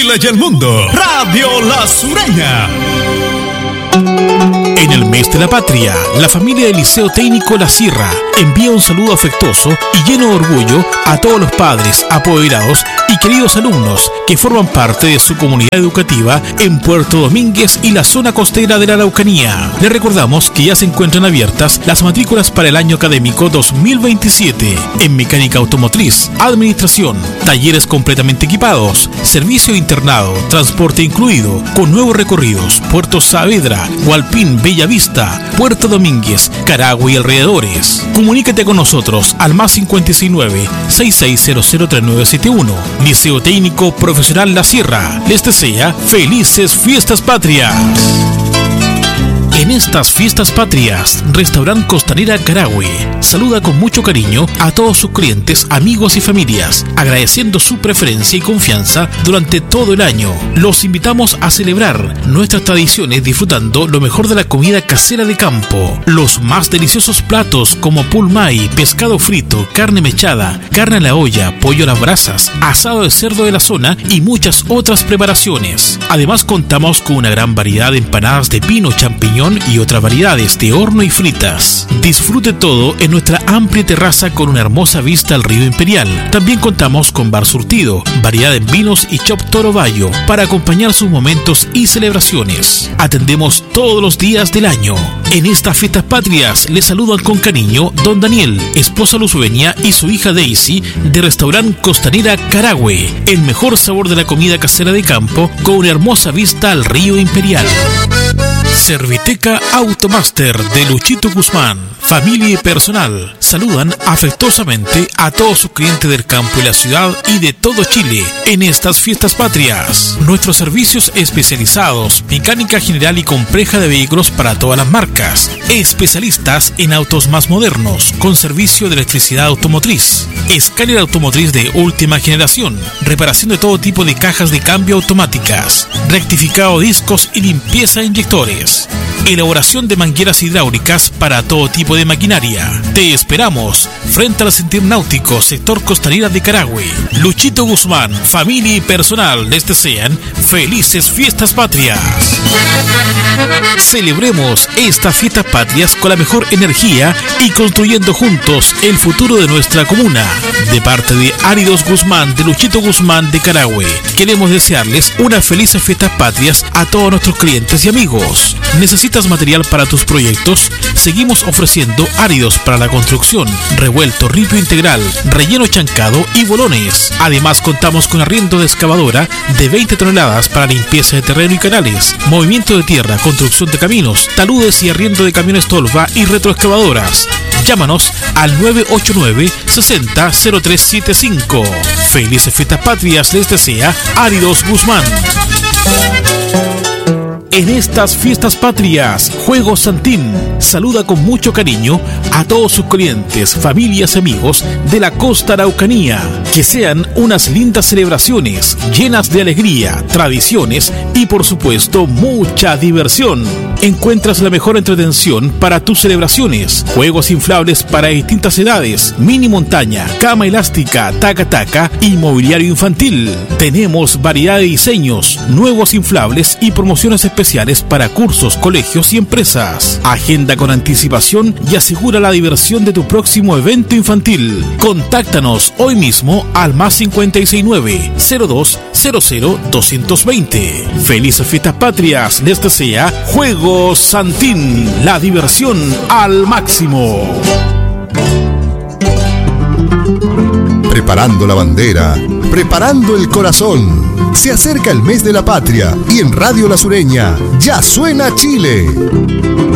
Y el mundo, Radio La Sureña. En el mes de la patria, la familia del Liceo Técnico La Sierra envía un saludo afectuoso y lleno de orgullo a todos los padres, apoderados y queridos alumnos que forman parte de su comunidad educativa en Puerto Domínguez y la zona costera de la Araucanía. Les recordamos que ya se encuentran abiertas las matrículas para el año académico 2027 en mecánica automotriz, administración, talleres completamente equipados, servicio de internado, transporte incluido, con nuevos recorridos: Puerto Saavedra, Hualpín, Bellavista, Puerto Domínguez, Carahue y alrededores. Comunícate con nosotros al más 569-66003971. Liceo Técnico Profesional La Sierra les desea felices fiestas patrias. En estas fiestas patrias, Restaurant Costanera Carahue saluda con mucho cariño a todos sus clientes, amigos y familias, agradeciendo su preferencia y confianza durante todo el año. Los invitamos a celebrar nuestras tradiciones disfrutando lo mejor de la comida casera de campo, los más deliciosos platos como pulmay, pescado frito, carne mechada, carne a la olla, pollo a las brasas, asado de cerdo de la zona y muchas otras preparaciones. Además, contamos con una gran variedad de empanadas de pino, champiñón y otras variedades de horno y fritas. Disfrute todo en nuestra amplia terraza con una hermosa vista al río Imperial. También contamos con bar surtido, variedad en vinos y chop toro bayo para acompañar sus momentos y celebraciones. Atendemos todos los días del año. En estas fiestas patrias les saludan con cariño don Daniel, esposa Luzueña y su hija Daisy de Restaurant Costanera Carahue. El mejor sabor de la comida casera de campo con una hermosa vista al río Imperial. Serviteca Automaster de Luchito Guzmán, familia y personal, saludan afectuosamente a todos sus clientes del campo y la ciudad y de todo Chile en estas fiestas patrias. Nuestros servicios especializados, mecánica general y compleja de vehículos para todas las marcas, especialistas en autos más modernos, con servicio de electricidad automotriz, escáner automotriz de última generación, reparación de todo tipo de cajas de cambio automáticas, rectificado de discos y limpieza de inyectores, elaboración de mangueras hidráulicas para todo tipo de maquinaria. Te esperamos frente al Sentir Náutico, sector Costanera de Carahue. Luchito Guzmán, familia y personal les desean felices fiestas patrias. Celebremos estas fiestas patrias con la mejor energía y construyendo juntos el futuro de nuestra comuna. De parte de Áridos Guzmán de Luchito Guzmán de Carahue, queremos desearles unas felices fiestas patrias a todos nuestros clientes y amigos. ¿Necesitas material para tus proyectos? Seguimos ofreciendo áridos para la construcción, revuelto, ripio integral, relleno chancado y bolones. Además, contamos con arriendo de excavadora de 20 toneladas para limpieza de terreno y canales, movimiento de tierra, construcción de caminos, taludes y arriendo de camiones tolva y retroexcavadoras. Llámanos al 989-600375. Felices fiestas patrias les desea Áridos Guzmán. En estas fiestas patrias, Juegos Santín saluda con mucho cariño a todos sus clientes, familias y amigos de la costa araucanía. Que sean unas lindas celebraciones llenas de alegría, tradiciones y por supuesto mucha diversión. Encuentras la mejor entretención para tus celebraciones, juegos inflables para distintas edades, mini montaña, cama elástica, taca-taca y mobiliario infantil. Tenemos variedad de diseños, nuevos inflables y promociones especiales para cursos, colegios y empresas. Agenda con anticipación y asegura la diversión de tu próximo evento infantil. Contáctanos hoy mismo al más 569-0200-220. Felices fiestas patrias les desea Juegos Santín, la diversión al máximo. Preparando la bandera, preparando el corazón. Se acerca el mes de la patria y en Radio La Sureña ya suena Chile.